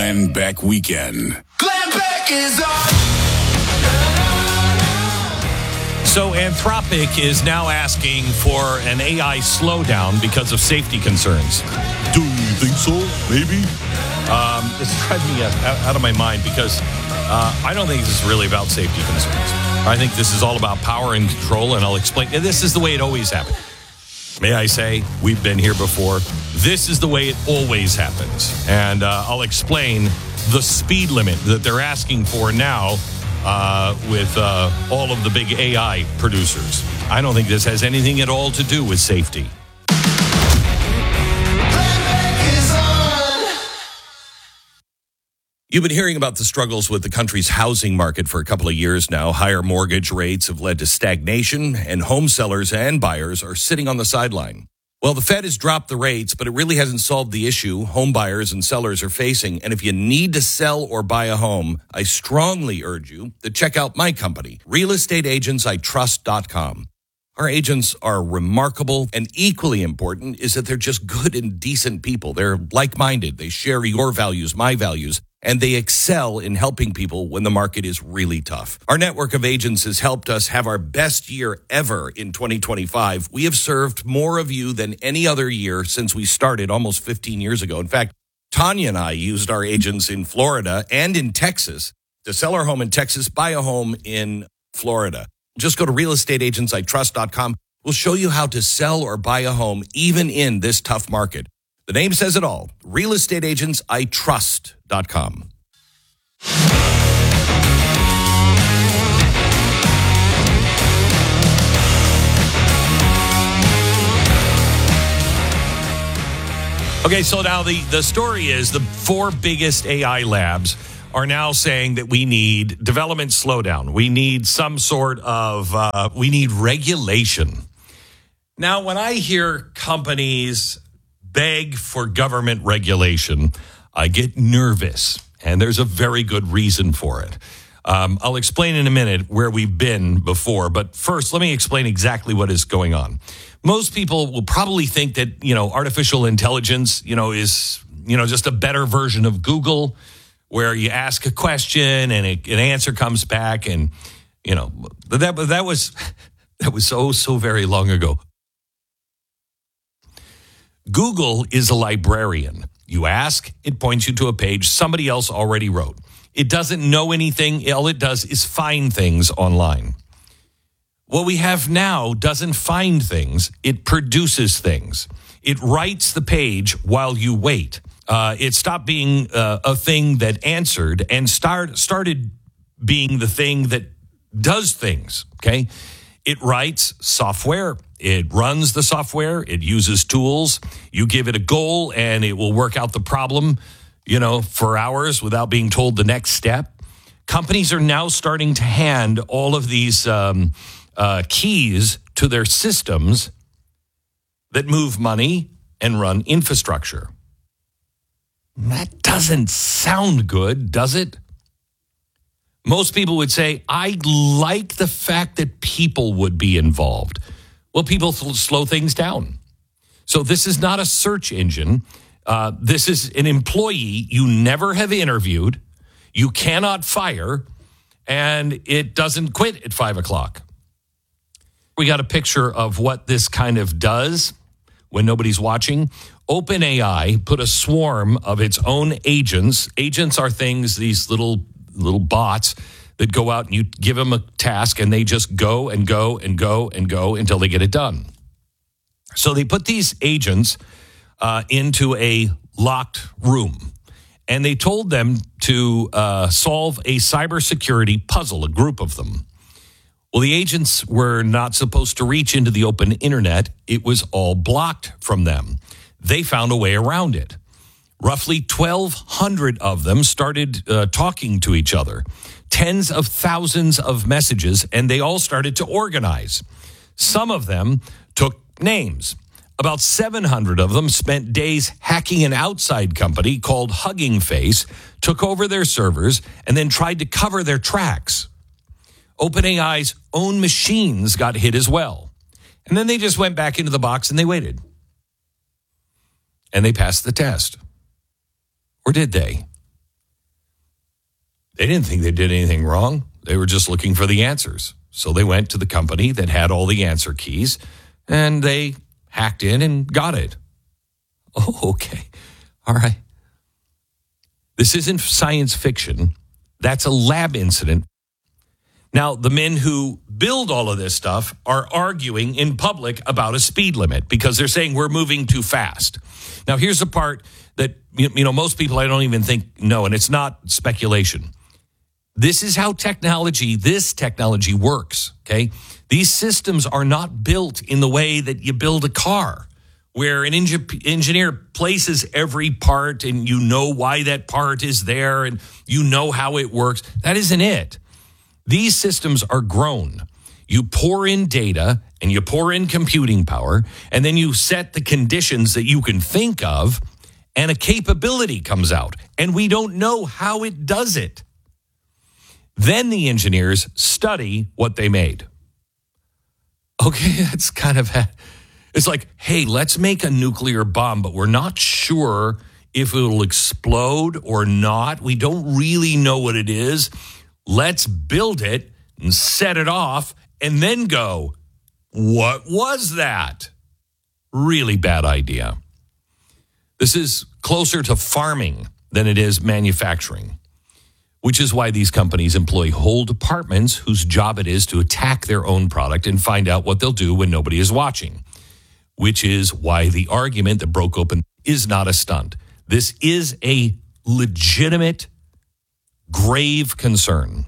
Glenn Beck Weekend. Glenn Beck is on. So Anthropic is now asking for an AI slowdown because of safety concerns. Do you think so? Maybe? It's driving me out of my mind because I don't think this is really about safety concerns. I think this is all about power and control, and I'll explain. This is the way it always happened. May I say, we've been here before. This is the way it always happens. And I'll explain the speed limit that they're asking for now with all of the big AI producers. I don't think this has anything at all to do with safety. You've been hearing about the struggles with the country's housing market for a couple of years now. Higher mortgage rates have led to stagnation, and home sellers and buyers are sitting on the sideline. Well, the Fed has dropped the rates, but it really hasn't solved the issue home buyers and sellers are facing. And if you need to sell or buy a home, I strongly urge you to check out my company, realestateagentsitrust.com. Our agents are remarkable, and equally important is that they're just good and decent people. They're like-minded. They share your values, my values, and they excel in helping people when the market is really tough. Our network of agents has helped us have our best year ever in 2025. We have served more of you than any other year since we started almost 15 years ago. In fact, Tanya and I used our agents in Florida and in Texas to sell our home in Texas, buy a home in Florida. Just go to realestateagentsitrust.com. We'll show you how to sell or buy a home even in this tough market. The name says it all. realestateagentsitrust.com. Okay, so now the story is the four biggest AI labs are now saying that we need development slowdown. We need some sort of, we need regulation. Now, when I hear companies beg for government regulation, I get nervous, and there's a very good reason for it. I'll explain in a minute where we've been before, but first, let me explain exactly what is going on. Most people will probably think that, artificial intelligence, is, just a better version of Google, where you ask a question and an answer comes back, and that was so very long ago. Google is a librarian. You ask, it points you to a page somebody else already wrote. It doesn't know anything. All it does is find things online. What we have now doesn't find things. It produces things. It writes the page while you wait. It stopped being a thing that answered and started being the thing that does things, okay? It writes software. It runs the software. It uses tools. You give it a goal, and it will work out the problem, for hours without being told the next step. Companies are now starting to hand all of these keys to their systems that move money and run infrastructure. That doesn't sound good, does it? Most people would say, I like the fact that people would be involved. Well, people slow things down. So this is not a search engine. This is an employee you never have interviewed, you cannot fire, and it doesn't quit at 5 o'clock. We got a picture of what this kind of does when nobody's watching. OpenAI put a swarm of its own agents. Agents are things, these little bots that go out and you give them a task and they just go and go and go and go until they get it done. So they put these agents into a locked room, and they told them to solve a cybersecurity puzzle, a group of them. Well, the agents were not supposed to reach into the open internet. It was all blocked from them. They found a way around it. Roughly 1,200 of them started talking to each other. Tens of thousands of messages, and they all started to organize. Some of them took names. About 700 of them spent days hacking an outside company called Hugging Face, took over their servers, and then tried to cover their tracks. OpenAI's own machines got hit as well. And then they just went back into the box and they waited. And they passed the test. Or did they? They didn't think they did anything wrong. They were just looking for the answers. So they went to the company that had all the answer keys, and they hacked in and got it. Oh, okay. All right. This isn't science fiction. That's a lab incident. Now, the men who build all of this stuff are arguing in public about a speed limit because they're saying we're moving too fast. Now, here's the part that, most people I don't even think know, and it's not speculation. This is how this technology works, okay? These systems are not built in the way that you build a car, where an engineer places every part and you know why that part is there and you know how it works. That isn't it. These systems are grown. You pour in data and you pour in computing power, and then you set the conditions that you can think of, and a capability comes out, and we don't know how it does it. Then the engineers study what they made. Okay, that's kind of, it's like, hey, let's make a nuclear bomb, but we're not sure if it'll explode or not. We don't really know what it is. Let's build it and set it off and then go, what was that? Really bad idea. This is closer to farming than it is manufacturing, which is why these companies employ whole departments whose job it is to attack their own product and find out what they'll do when nobody is watching, which is why the argument that broke open is not a stunt. This is a legitimate, grave concern.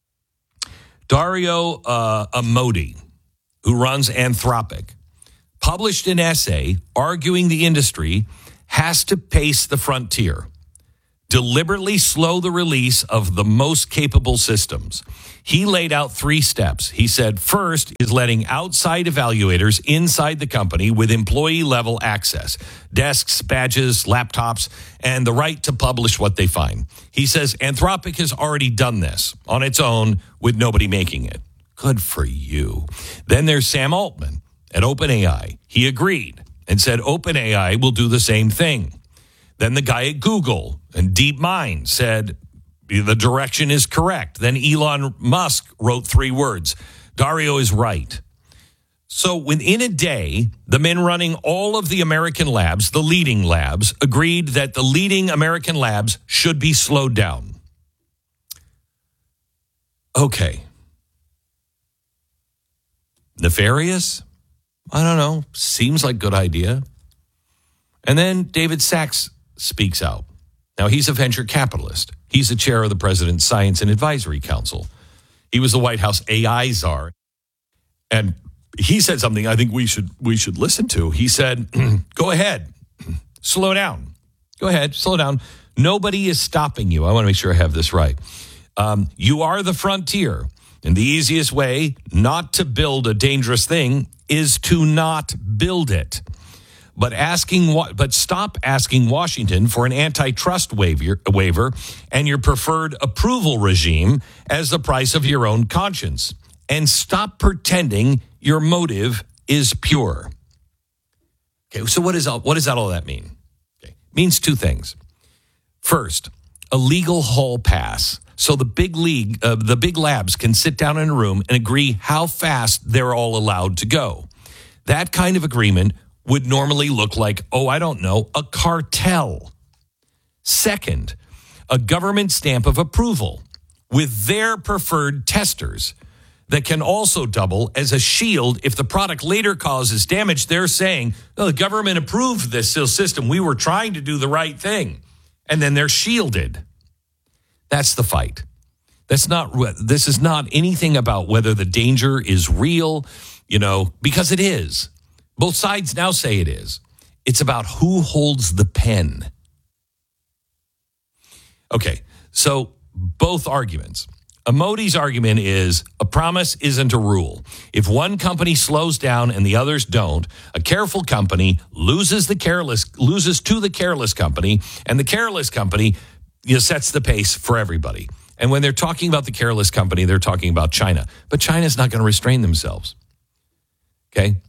Dario Amodei, who runs Anthropic, published an essay arguing the industry has to pace the frontier, deliberately slow the release of the most capable systems. He laid out 3 steps. He said, first is letting outside evaluators inside the company with employee-level access, desks, badges, laptops, and the right to publish what they find. He says Anthropic has already done this on its own with nobody making it. Good for you. Then there's Sam Altman at OpenAI. He agreed and said OpenAI will do the same thing. Then the guy at Google and DeepMind said the direction is correct. Then Elon Musk wrote 3 words. Dario is right. So within a day, the men running all of the American labs, the leading labs, agreed that the leading American labs should be slowed down. Okay. Nefarious? I don't know. Seems like a good idea. And then David Sachs speaks out. Now, he's a venture capitalist. He's the chair of the President's Science and Advisory Council. He was the White House AI czar. And he said something I think we should listen to. He said, go ahead, slow down. Go ahead, slow down. Nobody is stopping you. I want to make sure I have this right. You are the frontier. And the easiest way not to build a dangerous thing is to not build it. But stop asking Washington for an antitrust waiver and your preferred approval regime as the price of your own conscience. And stop pretending your motive is pure. Okay, so what does all that mean? Okay, it means 2 things. First, a legal hall pass. So the big labs can sit down in a room and agree how fast they're all allowed to go. That kind of agreement would normally look like, a cartel. Second, a government stamp of approval with their preferred testers that can also double as a shield if the product later causes damage. They're saying, the government approved this system. We were trying to do the right thing. And then they're shielded. That's the fight. This is not anything about whether the danger is real, because it is. Both sides now say it is. It's about who holds the pen. Okay, so both arguments. Amodei's argument is a promise isn't a rule. If one company slows down and the others don't, a careful company loses to the careless company, and the careless company sets the pace for everybody. And when they're talking about the careless company, they're talking about China. But China's not going to restrain themselves. Okay?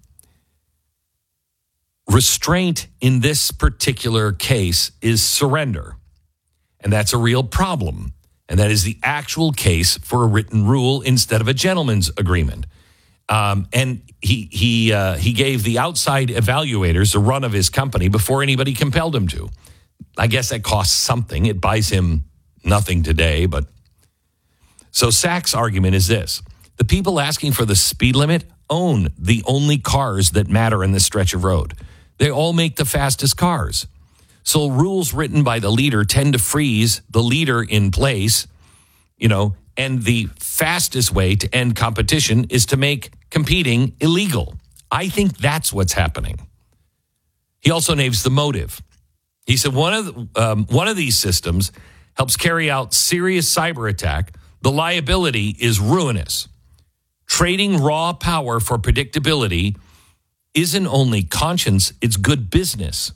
Restraint in this particular case is surrender. And that's a real problem. And that is the actual case for a written rule instead of a gentleman's agreement. And he gave the outside evaluators the run of his company before anybody compelled him to. I guess that costs something. It buys him nothing today. But so SAC's argument is this. The people asking for the speed limit own the only cars that matter in this stretch of road. They all make the fastest cars. So rules written by the leader tend to freeze the leader in place, and the fastest way to end competition is to make competing illegal. I think that's what's happening. He also names the motive. He said one of these systems helps carry out serious cyber attack. The liability is ruinous. Trading raw power for predictability isn't only conscience, it's good business.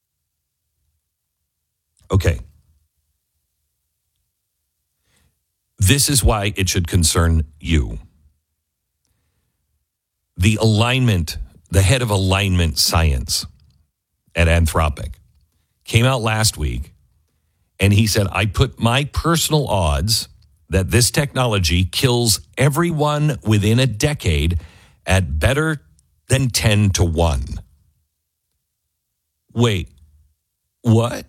Okay. This is why it should concern you. The head of alignment science at Anthropic came out last week, and he said, I put my personal odds that this technology kills everyone within a decade at better than 10 to 1. Wait, what?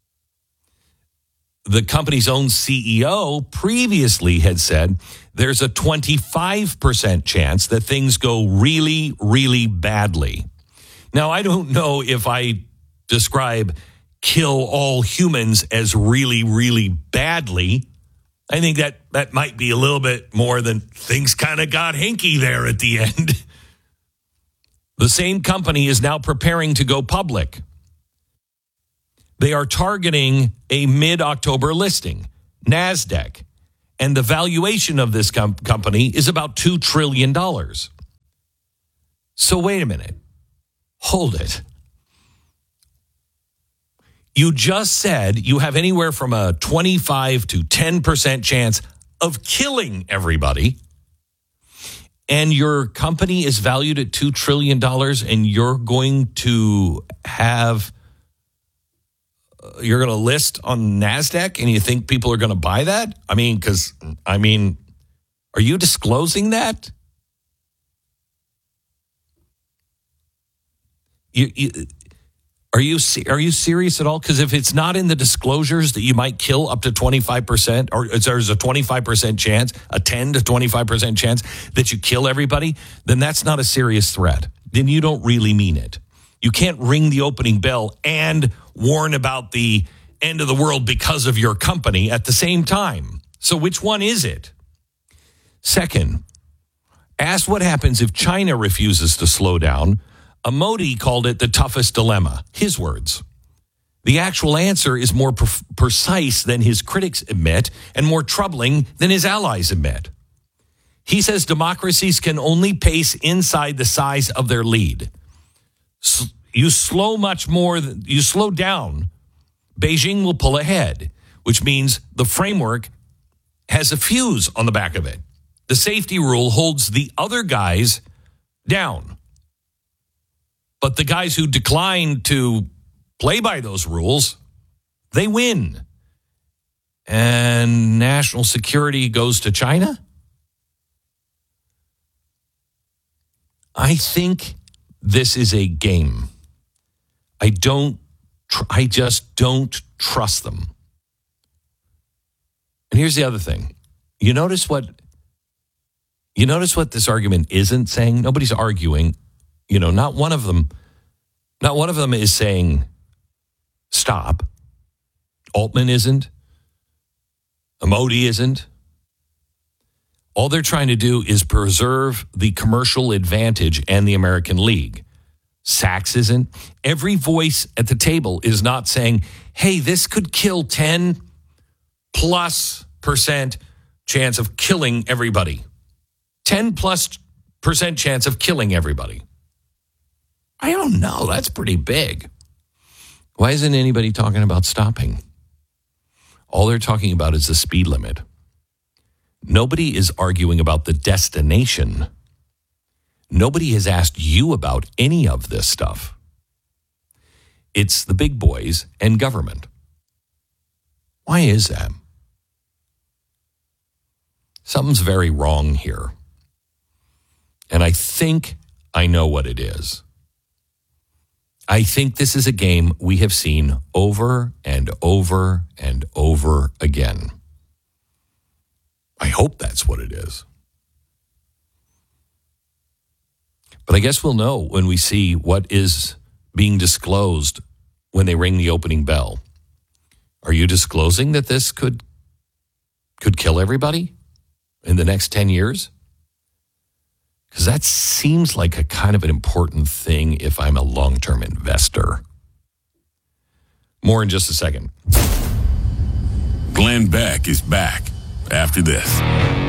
The company's own CEO previously had said there's a 25% chance that things go really, really badly. Now, I don't know if I describe kill all humans as really, really badly. I think that might be a little bit more than things kind of got hinky there at the end. The same company is now preparing to go public. They are targeting a mid-October listing, NASDAQ, and the valuation of this company is about $2 trillion. So wait a minute. Hold it. You just said you have anywhere from a 25 to 10% chance of killing everybody, and your company is valued at $2 trillion, and you're going to list on NASDAQ, and you think people are going to buy that? Are you disclosing that? Are you serious at all? Because if it's not in the disclosures that you might kill up to 25%, or there's a 25% chance, a 10 to 25% chance that you kill everybody, then that's not a serious threat. Then you don't really mean it. You can't ring the opening bell and warn about the end of the world because of your company at the same time. So which one is it? Second, ask what happens if China refuses to slow down. Modi called it the toughest dilemma. His words. The actual answer is more precise than his critics admit and more troubling than his allies admit. He says democracies can only pace inside the size of their lead. You slow down, Beijing will pull ahead, which means the framework has a fuse on the back of it. The safety rule holds the other guys down. But the guys who decline to play by those rules, they win. And national security goes to China? I think this is a game. I just don't trust them. And here's the other thing. You notice what this argument isn't saying? Nobody's arguing. Not one of them is saying stop. Altman isn't. Modi isn't. All they're trying to do is preserve the commercial advantage and the American League. Sachs isn't. Every voice at the table is not saying, hey, this could kill 10+% chance of killing everybody. 10+% chance of killing everybody. I don't know. That's pretty big. Why isn't anybody talking about stopping? All they're talking about is the speed limit. Nobody is arguing about the destination. Nobody has asked you about any of this stuff. It's the big boys and government. Why is that? Something's very wrong here. And I think I know what it is. I think this is a game we have seen over and over and over again. I hope that's what it is. But I guess we'll know when we see what is being disclosed when they ring the opening bell. Are you disclosing that this could kill everybody in the next 10 years? Because that seems like a kind of an important thing if I'm a long-term investor. More in just a second. Glenn Beck is back after this.